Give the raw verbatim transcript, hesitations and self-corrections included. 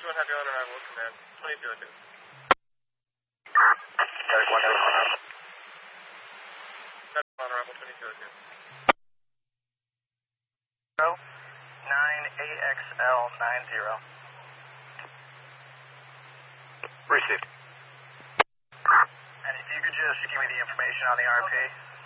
one, have you on arrival command, twenty-two oh two. Static one, have you on arrival. Static on arrival, twenty-two oh two. nine A X L nine zero. Received. And if you could just give me the information on the R P.